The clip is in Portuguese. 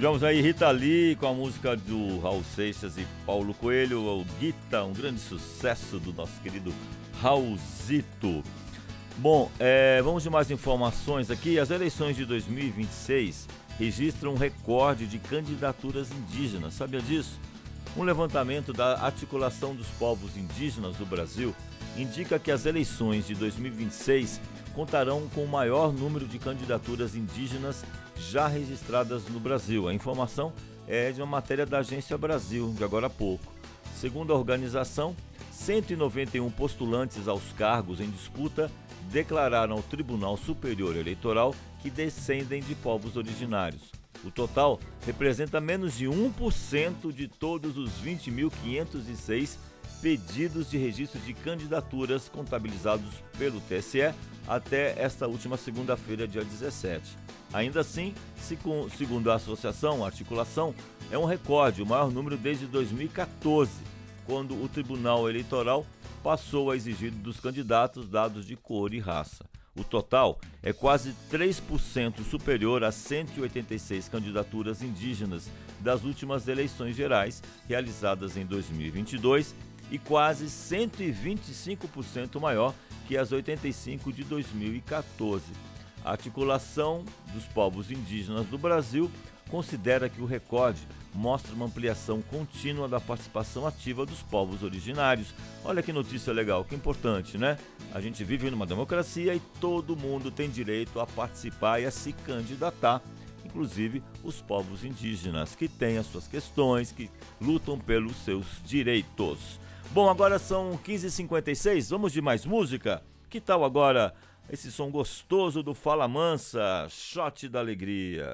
Tivemos aí Rita Lee com a música do Raul Seixas e Paulo Coelho, o Guita, um grande sucesso do nosso querido Raulzito. Bom, vamos de mais informações aqui. As eleições de 2026 registram um recorde de candidaturas indígenas, sabia disso? Um levantamento da Articulação dos Povos Indígenas do Brasil indica que as eleições de 2026 contarão com o maior número de candidaturas indígenas já registradas no Brasil. A informação é de uma matéria da Agência Brasil, de agora há pouco. Segundo a organização, 191 postulantes aos cargos em disputa declararam ao Tribunal Superior Eleitoral que descendem de povos originários. O total representa menos de 1% de todos os 20.506 pedidos de registro de candidaturas contabilizados pelo TSE até esta última segunda-feira, dia 17. Ainda assim, segundo a associação, a articulação, é um recorde, o maior número desde 2014, quando o Tribunal Eleitoral passou a exigir dos candidatos dados de cor e raça. O total é quase 3% superior às 186 candidaturas indígenas das últimas eleições gerais, realizadas em 2022, e quase 125% maior que as 85 de 2014. A Articulação dos Povos Indígenas do Brasil considera que o recorde mostra uma ampliação contínua da participação ativa dos povos originários. Olha que notícia legal, que importante, né? A gente vive numa democracia e todo mundo tem direito a participar e a se candidatar, inclusive os povos indígenas, que têm as suas questões, que lutam pelos seus direitos. Bom, agora são 15h56, vamos de mais música? Que tal agora esse som gostoso do Fala Mansa, Shot da Alegria?